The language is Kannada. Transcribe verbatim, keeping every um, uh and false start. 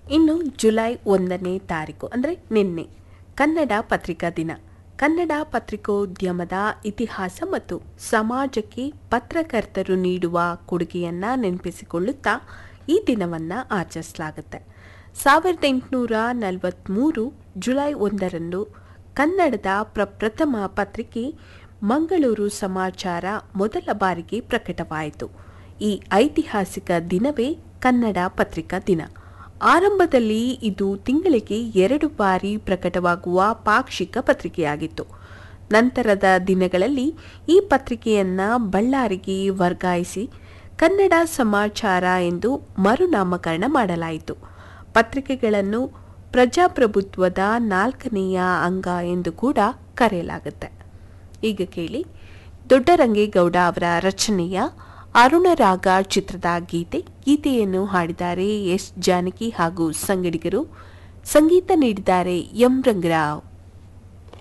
ಇನ್ನು ಜುಲೈ ಒಂದನೇ ತಾರೀಕು ಅಂದರೆ ನಿನ್ನೆ ಕನ್ನಡ ಪತ್ರಿಕಾ ದಿನ. ಕನ್ನಡ ಪತ್ರಿಕೋದ್ಯಮದ ಇತಿಹಾಸ ಮತ್ತು ಸಮಾಜಕ್ಕೆ ಪತ್ರಕರ್ತರು ನೀಡುವ ಕೊಡುಗೆಯನ್ನು ನೆನಪಿಸಿಕೊಳ್ಳುತ್ತಾ ಈ ದಿನವನ್ನು ಆಚರಿಸಲಾಗುತ್ತೆ. ಸಾವಿರದ ಎಂಟುನೂರ ನಲವತ್ತ್ಮೂರು ಜುಲೈ ಒಂದರಂದು ಕನ್ನಡದ ಪ್ರಪ್ರಥಮ ಪತ್ರಿಕೆ ಮಂಗಳೂರು ಸಮಾಚಾರ ಮೊದಲ ಬಾರಿಗೆ ಪ್ರಕಟವಾಯಿತು. ಈ ಐತಿಹಾಸಿಕ ದಿನವೇ ಕನ್ನಡ ಪತ್ರಿಕಾ ದಿನ. ಆರಂಭದಲ್ಲಿ ಇದು ತಿಂಗಳಿಗೆ ಎರಡು ಬಾರಿ ಪ್ರಕಟವಾಗುವ ಪಾಕ್ಷಿಕ ಪತ್ರಿಕೆಯಾಗಿತ್ತು. ನಂತರದ ದಿನಗಳಲ್ಲಿ ಈ ಪತ್ರಿಕೆಯನ್ನು ಬಳ್ಳಾರಿಗೆ ವರ್ಗಾಯಿಸಿ ಕನ್ನಡ ಸಮಾಚಾರ ಎಂದು ಮರುನಾಮಕರಣ ಮಾಡಲಾಯಿತು. ಪತ್ರಿಕೆಗಳನ್ನು ಪ್ರಜಾಪ್ರಭುತ್ವದ ನಾಲ್ಕನೆಯ ಅಂಗ ಎಂದು ಕೂಡ ಕರೆಯಲಾಗುತ್ತೆ. ಈಗ ಕೇಳಿ ದೊಡ್ಡರಂಗೇಗೌಡ ಅವರ ರಚನೆಯ ಅರುಣರಾಗ ಚಿತ್ರದ ಗೀತೆ. ಗೀತೆಯನ್ನು ಹಾಡಿದ್ದಾರೆ ಎಸ್ ಜಾನಕಿ ಹಾಗೂ ಸಂಗಡಿಗರು. ಸಂಗೀತ ನೀಡಿದ್ದಾರೆ ಎಂ ರಂಗರಾವ್.